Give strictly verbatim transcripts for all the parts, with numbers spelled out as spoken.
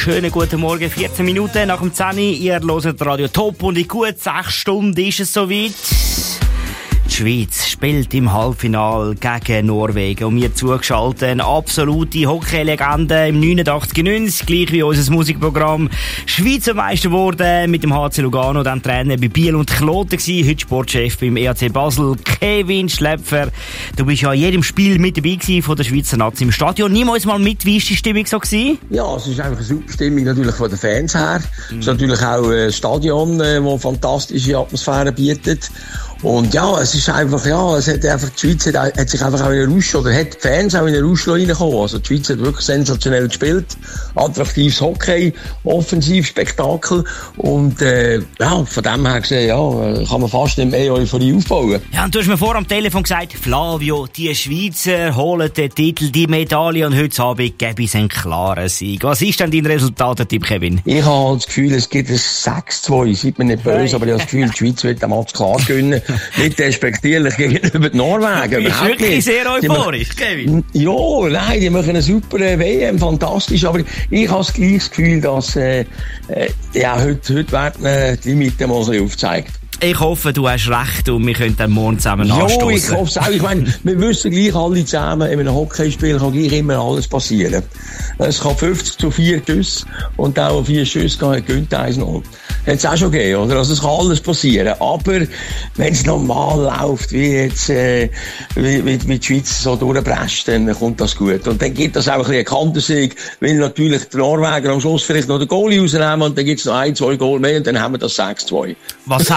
schönen guten Morgen, vierzehn Minuten nach dem zehn. Ihr hört Radio Top und in gut sechs Stunden ist es soweit. Die Schweiz spielt im Halbfinale gegen Norwegen und wir zugeschaltet eine absolute Hockey-Legende im neunundachtzig neunzig, gleich wie unser Musikprogramm. Schweizer Meister geworden mit dem H C Lugano, dann Trainer bei Biel und Kloten gewesen, heute Sportchef beim E A C Basel, Kevin Schläpfer. Du bist ja in jedem Spiel mit dabei gewesen von der Schweizer Nazi im Stadion. Nimm uns mal mit, wie war die Stimmung so gewesen? Ja, es ist einfach eine super Stimmung natürlich von den Fans her. Mhm. Es ist natürlich auch ein Stadion, das eine fantastische Atmosphäre bietet. Und ja, es ist einfach, ja, es hat einfach, die Schweiz hat, hat sich einfach auch in den Rausch, oder hat die Fans auch in den Rausch reingekommen. Also die Schweiz hat wirklich sensationell gespielt. Attraktives Hockey, offensiv Spektakel. Und, äh, ja, von dem her gesehen, ja, kann man fast nicht mehr Euphorie aufbauen. Ja, und du hast mir vor am Telefon gesagt, Flavio, die Schweizer holen den Titel, die Medaille und heute Abend gäbe es einen klaren Sieg. Was ist denn dein Resultatentipp, Kevin? Ich habe das Gefühl, es gibt ein sechs zwei. Seid mir nicht böse, hey. Aber ich habe das Gefühl, die Schweiz wird den Match klar gewinnen. Nicht despektierlich gegenüber den Norwegen. Du bist wirklich nicht. Sehr euphorisch, die Kevin. Ja, nein, die machen eine super W M, fantastisch. Aber ich habe das gleiche Gefühl, dass äh, äh, ja, heute, heute werden die Limiten mal so aufgezeigt. Ich hoffe, du hast recht und wir können dann morgen zusammen anstoßen. Ja, ich hoffe es auch. Ich meine, wir wissen gleich alle zusammen, in einem Hockeyspiel kann gleich immer alles passieren. Es kann fünfzig zu vier Schüsse und auch vier Schüsse gehen, eins null. Hat es auch schon gegeben, oder? Also es kann alles passieren. Aber wenn es normal läuft, wie jetzt äh, wie, wie, wie die Schweiz so durchprescht, dann kommt das gut. Und dann gibt das auch ein bisschen einen Kantersieg, weil natürlich die Norweger am Schluss vielleicht noch den Goalie rausnehmen und dann gibt es noch ein, zwei Goal mehr und dann haben wir das sechs zwei. Was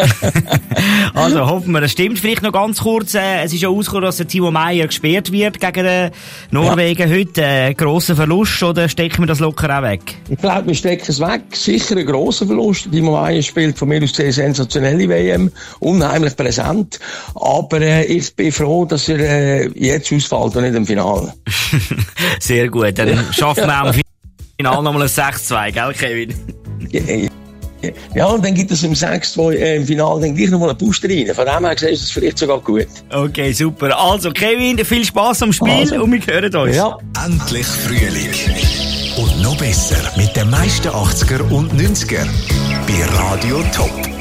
Also hoffen wir, das stimmt. Vielleicht noch ganz kurz, äh, es ist ja ausgekommen, dass der Timo Meier gesperrt wird gegen den Norwegen ja. heute. Äh, grosser Verlust oder stecken wir das locker auch weg? Ich glaube, wir stecken es weg. Sicher ein grosser Verlust. Der Timo Meier spielt von mir aus gesehen sensationelle W M, unheimlich präsent. Aber äh, ich bin froh, dass er äh, jetzt ausfällt und nicht im Finale. Sehr gut, dann schaffen wir auch im Finale nochmal ein sechs zwei, gell Kevin? Yeah. Ja, und dann gibt es im sechs zwei äh, im Finale dann gleich nochmal einen Booster rein. Von dem her gesehen ist das vielleicht sogar gut. Okay, super. Also, Kevin, viel Spass am Spiel also. Und wir hören uns. Ja. Endlich Frühling. Und noch besser mit den meisten achtziger und neunziger bei Radio Top.